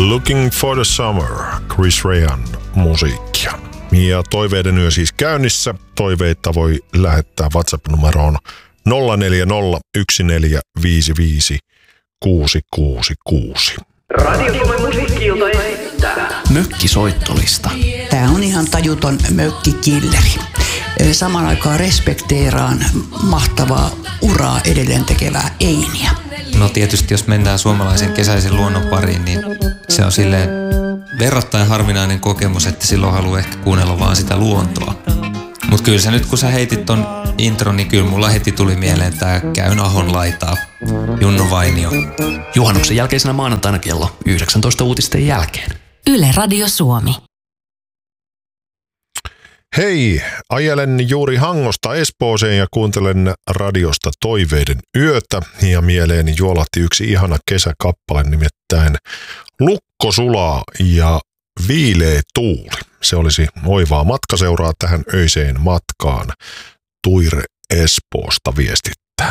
Looking for the Summer, Chris Rehan musiikkia. Ja toiveiden yö siis käynnissä. Toiveita voi lähettää WhatsApp-numeroon 0401455666. Radio Suomen musiikki-ilta esittää Mökkisoittolista. Tää on ihan tajuton mökkikilleri. Samaan aikaan respekteeraan mahtavaa uraa edelleen tekevää Einiä. No tietysti jos mennään suomalaisen kesäisen luonnon pariin, niin se on silleen verrattain harvinainen kokemus, että silloin haluaa ehkä kuunnella vaan sitä luontoa. Mut kyllä se nyt kun sä heitit ton intron, niin kyllä mulla heti tuli mieleen tää Käyn Ahon laitaa, Junnu Vainio. Juhannuksen jälkeisenä maanantaina kello 19 uutisten jälkeen. Yle Radio Suomi. Hei, ajelen juuri Hangosta Espooseen ja kuuntelen radiosta Toiveiden yötä ja mieleeni juolahti yksi ihana kesäkappale, nimittäin Lukko sulaa ja viilee tuuli. Se olisi oivaa matkaseuraa tähän öiseen matkaan. Tuire Espoosta viestittää.